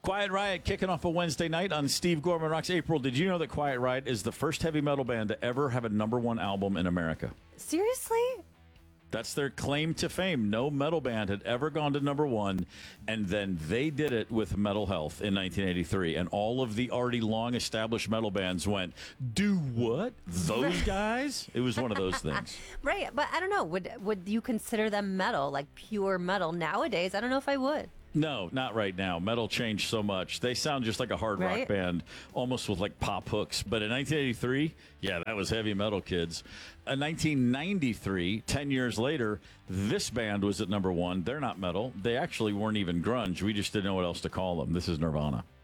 Quiet Riot kicking off a Wednesday night on Steve Gorman Rocks. April, did you know that Quiet Riot is the first heavy metal band to ever have a #1 album in America? Seriously? That's their claim to fame. No metal band had ever gone to #1, and then they did it with Metal Health in 1983. And all of the already long-established metal bands went, do what? Those guys? It was one of those things. Right, but I don't know. Would you consider them metal, like pure metal nowadays? I don't know if I would. No, not right now. Metal changed so much. They sound just like a hard rock band, almost with like pop hooks. But in 1983, yeah, that was heavy metal, kids. In 1993, 10 years later, this band was at #1. They're not metal. They actually weren't even grunge. We just didn't know what else to call them. This is Nirvana.